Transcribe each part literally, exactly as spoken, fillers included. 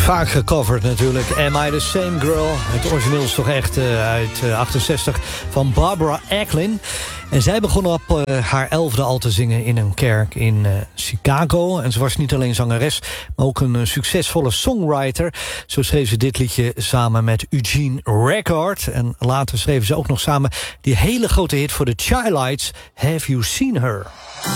Vaak gecoverd natuurlijk. Am I the Same Girl? Het origineel is toch echt uh, uit uh, achtenzestig van Barbara Acklin. En zij begon op uh, haar elfde al te zingen in een kerk in uh, Chicago. En ze was niet alleen zangeres, maar ook een uh, succesvolle songwriter. Zo schreef ze dit liedje samen met Eugene Record. En later schreven ze ook nog samen die hele grote hit voor de Chi-Lites, Have You Seen Her?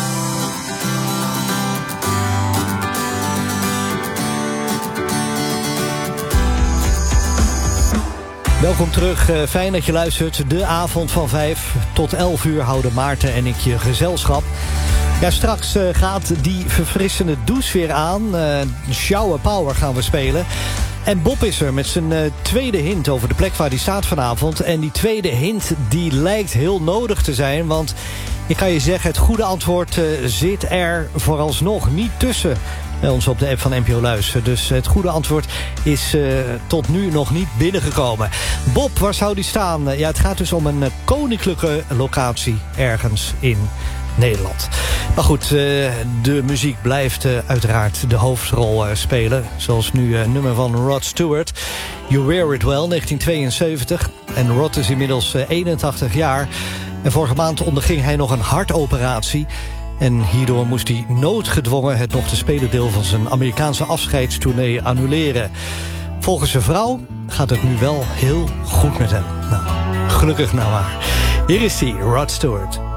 Welkom terug, uh, fijn dat je luistert. De avond van vijf tot elf uur houden Maarten en ik je gezelschap. Ja, straks uh, gaat die verfrissende douche weer aan. Uh, Shower Power gaan we spelen. En Bob is er met zijn uh, tweede hint over de plek waar hij staat vanavond. En die tweede hint die lijkt heel nodig te zijn. Want ik kan je zeggen, het goede antwoord uh, zit er vooralsnog niet tussen. Bij ons op de app van N P O Luister. Dus het goede antwoord is uh, tot nu nog niet binnengekomen. Bob, waar zou die staan? Ja, het gaat dus om een uh, koninklijke locatie ergens in Nederland. Maar goed, uh, de muziek blijft uh, uiteraard de hoofdrol uh, spelen. Zoals nu een uh, nummer van Rod Stewart. You Wear It Well, negentien tweeënzeventig. En Rod is inmiddels uh, eenentachtig jaar. En vorige maand onderging hij nog een hartoperatie. En hierdoor moest hij noodgedwongen het nog te spelen deel van zijn Amerikaanse afscheidstournee annuleren. Volgens zijn vrouw gaat het nu wel heel goed met hem. Nou, gelukkig nou maar. Hier is hij, Rod Stewart.